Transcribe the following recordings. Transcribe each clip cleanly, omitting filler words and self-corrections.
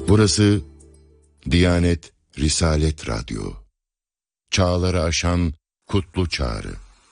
Burası Diyanet Risalet Radyo. Çağları aşan kutlu çağrı.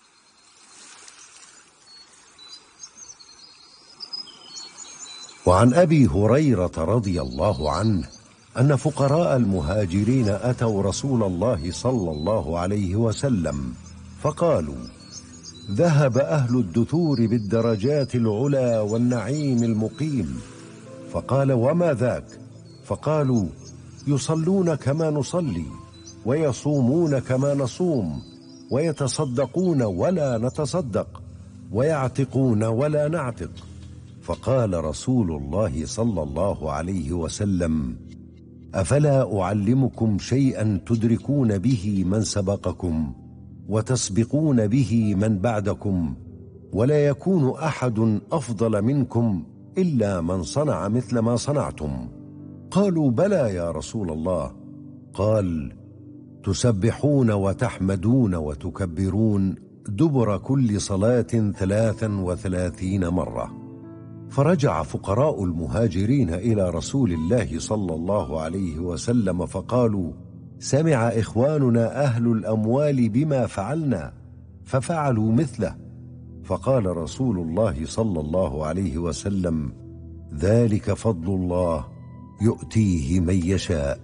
وعن أبي هريرة رضي الله عنه أن فقراء المهاجرين أتوا رسول الله صلى الله عليه وسلم فقالوا: ذهب أهل الدثور بالدرجات العلى والنعيم المقيم. فقال: وما ذاك؟ فقالوا: يصلون كما نصلي، ويصومون كما نصوم، ويتصدقون ولا نتصدق، ويعتقون ولا نعتق. فقال رسول الله صلى الله عليه وسلم: أفلا أعلمكم شيئا تدركون به من سبقكم وتسبقون به من بعدكم، ولا يكون أحد أفضل منكم إلا من صنع مثل ما صنعتم. قالوا: بلى يا رسول الله. قال: تسبحون وتحمدون وتكبرون دبر كل صلاة 33 مرة. فرجع فقراء المهاجرين إلى رسول الله صلى الله عليه وسلم فقالوا: سمع إخواننا أهل الأموال بما فعلنا ففعلوا مثله. فقال رسول الله صلى الله عليه وسلم: ذلك فضل الله يؤتيه من يشاء.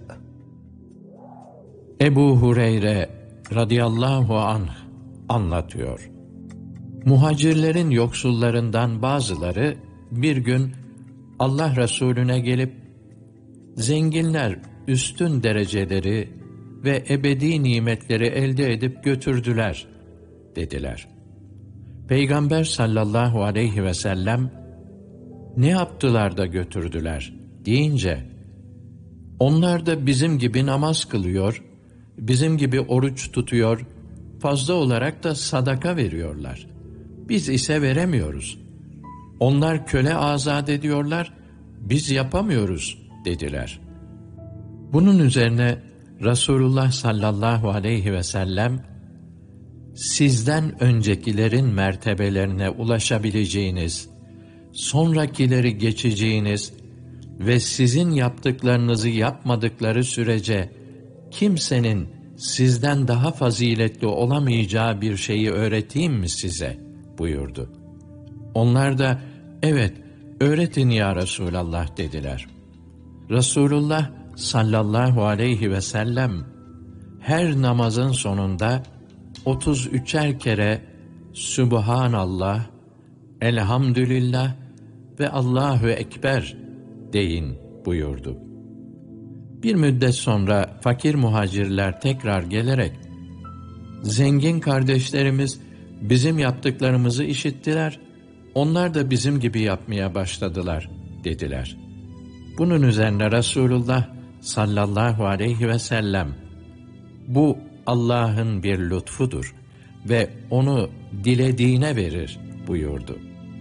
Ebu Hureyre radıyallahu anh anlatıyor. Muhacirlerin yoksullarından bazıları bir gün Allah Resulüne gelip, zenginler üstün dereceleri ve ebedi nimetleri elde edip götürdüler dediler. Peygamber sallallahu aleyhi ve sellem, ne yaptılar da götürdüler deyince, onlar da bizim gibi namaz kılıyor, bizim gibi oruç tutuyor, fazla olarak da sadaka veriyorlar. Biz ise veremiyoruz. Onlar köle azat ediyorlar, biz yapamıyoruz dediler. Bunun üzerine Resulullah sallallahu aleyhi ve sellem, sizden öncekilerin mertebelerine ulaşabileceğiniz, sonrakileri geçeceğiniz ve sizin yaptıklarınızı yapmadıkları sürece kimsenin sizden daha faziletli olamayacağı bir şeyi öğreteyim mi size buyurdu. Onlar da evet öğretin ya Resulallah dediler. Resulullah sallallahu aleyhi ve sellem her namazın sonunda 33'er kere Sübhanallah, Elhamdülillah ve Allahu Ekber deyin buyurdu. Bir müddet sonra fakir muhacirler tekrar gelerek, zengin kardeşlerimiz bizim yaptıklarımızı işittiler, onlar da bizim gibi yapmaya başladılar dediler. Bunun üzerine Resulullah sallallahu aleyhi ve sellem, bu Allah'ın bir lütfudur ve onu dilediğine verir buyurdu.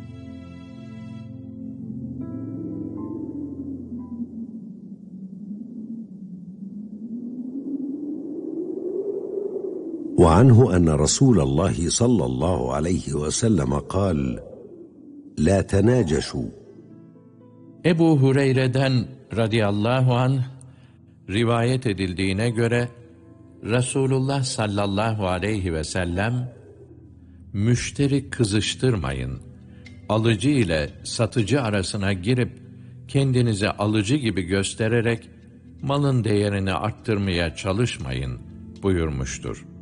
وعنه أن رسول الله صلى الله عليه وسلم قال: لا تناجشوا. Ebu Hureyre'den radıyallahu anh rivayet edildiğine göre Resulullah sallallahu aleyhi ve sellem, müşteri kızıştırmayın, alıcı ile satıcı arasına girip kendinizi alıcı gibi göstererek malın değerini arttırmaya çalışmayın buyurmuştur.